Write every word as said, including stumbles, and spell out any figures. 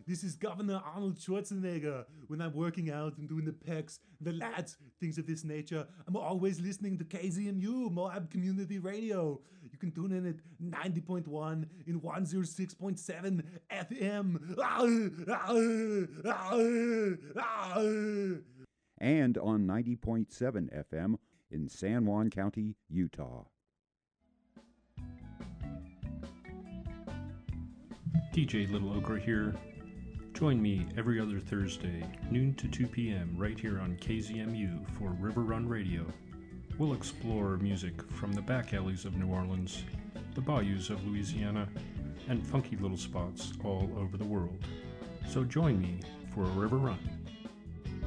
this is Governor Arnold Schwarzenegger. When I'm working out and doing the pecs, the lats, things of this nature, I'm always listening to K Z M U, Moab Community Radio. You can tune in at ninety point one in one oh six point seven F M. And on ninety point seven F M in San Juan County, Utah. D J Little Okra here. Join me every other Thursday, noon to two p.m. right here on K Z M U for River Run Radio. We'll explore music from the back alleys of New Orleans, the bayous of Louisiana, and funky little spots all over the world. So join me for a River Run.